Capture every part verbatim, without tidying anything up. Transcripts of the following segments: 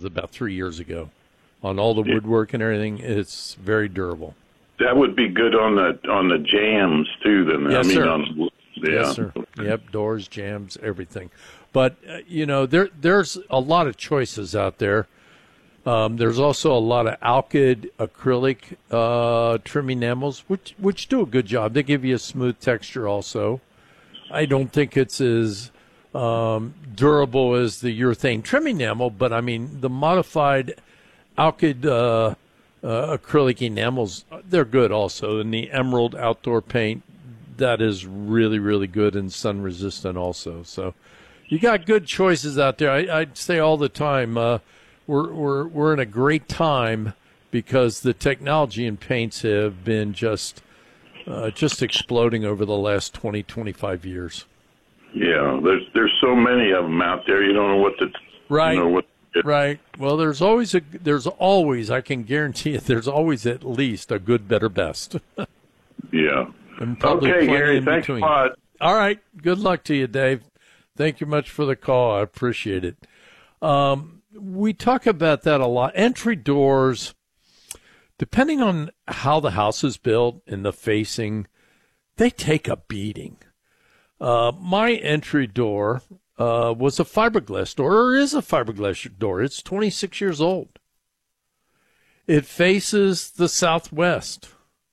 was about three years ago. On all the woodwork and everything, it's very durable. That would be good on the on the jams too. Then yes, I mean, sir. on, yeah. Yes, sir. Yep, doors, jams, everything. But uh, you know, there there's a lot of choices out there. Um, there's also a lot of Alkyd acrylic uh, trim enamels, which which do a good job. They give you a smooth texture. Also, I don't think it's as um, durable as the urethane trim enamel, but I mean the modified Alkyd uh, uh, acrylic enamels, they're good also. And the Emerald outdoor paint, that is really, really good and sun resistant also. So you got good choices out there. I, I'd say all the time, uh, we're, we're, we're in a great time because the technology in paints have been just, uh, just exploding over the last twenty, twenty-five years. Yeah, there's, there's so many of them out there. You don't know what to, right. you know what. Right. Well, there's always a there's always I can guarantee it. There's always at least a good, better, best. Yeah. And probably okay, Gary. in Thanks between. a lot. All right. Good luck to you, Dave. Thank you much for the call. I appreciate it. Um, we talk about that a lot. Entry doors, depending on how the house is built and the facing, they take a beating. Uh, my entry door. Uh, was a fiberglass door, or is a fiberglass door. It's twenty-six years old. It faces the southwest.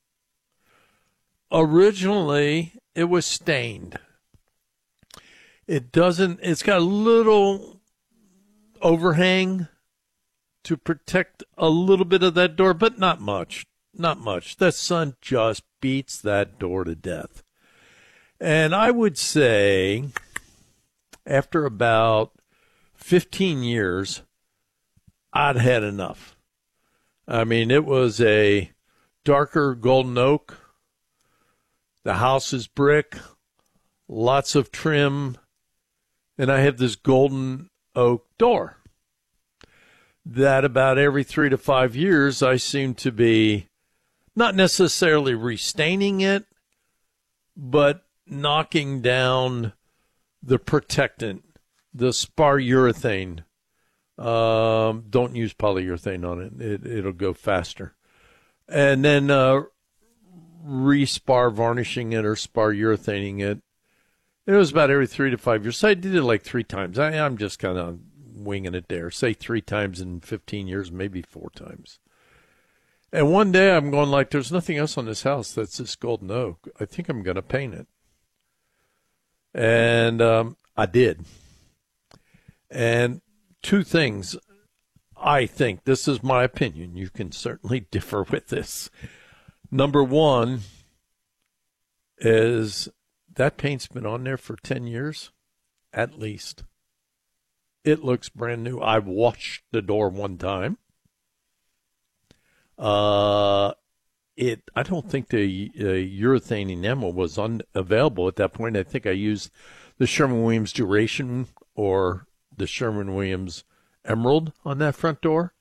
Originally, it was stained. It doesn't, it's got a little overhang to protect a little bit of that door, but not much. Not much. The sun just beats that door to death. And I would say, after about fifteen years, I'd had enough. I mean, it was a darker golden oak. The house is brick, lots of trim, and I have this golden oak door that about every three to five years I seem to be not necessarily restaining it, but knocking down the protectant, the spar urethane. Um, don't use polyurethane on it. it. It'll go faster. And then uh, re-spar varnishing it or spar urethaning it. It was about every three to five years. So I did it like three times. I, I'm just kind of winging it there. Say three times in fifteen years, maybe four times. And one day I'm going like, there's nothing else on this house that's this golden oak. I think I'm going to paint it. And um, I did. And two things, I think, this is my opinion. You can certainly differ with this. Number one is that paint's been on there for ten years, at least. It looks brand new. I washed the door one time. Uh, it. I don't think the uh, urethane enamel was unavailable at that point. I think I used the Sherwin-Williams Duration or the Sherwin-Williams Emerald on that front door.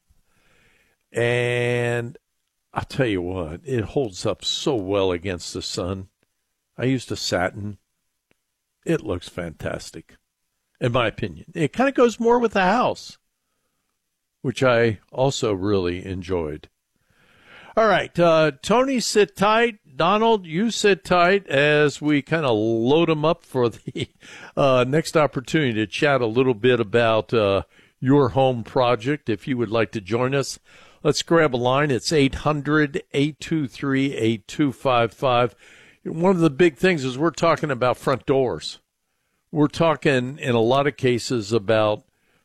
And I'll tell you what, it holds up so well against the sun. I used a satin. It looks fantastic, in my opinion. It kind of goes more with the house, which I also really enjoyed. All right, uh, Tony, sit tight. Donald, you sit tight as we kind of load them up for the uh, next opportunity to chat a little bit about uh, your home project. If you would like to join us, let's grab a line. It's eight hundred, eight two three, eight two five five. One of the big things is we're talking about front doors. We're talking in a lot of cases about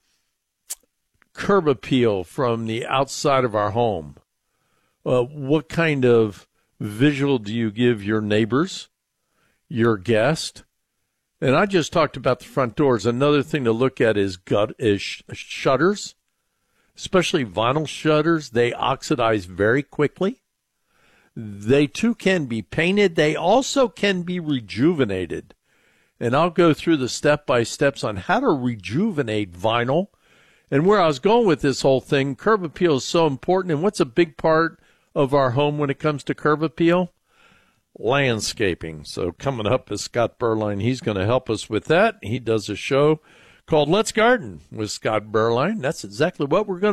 curb appeal from the outside of our home. Uh, what kind of visual do you give your neighbors, your guest? And I just talked about the front doors. Another thing to look at is gut is sh- shutters, especially vinyl shutters. They oxidize very quickly. They too can be painted. They also can be rejuvenated. And I'll go through the step-by-steps on how to rejuvenate vinyl. And where I was going with this whole thing, curb appeal is so important. And what's a big part of our home when it comes to curb appeal? Landscaping. So coming up is Scott Berline. He's going to help us with that. He does a show called Let's Garden with Scott Berline. That's exactly what we're going to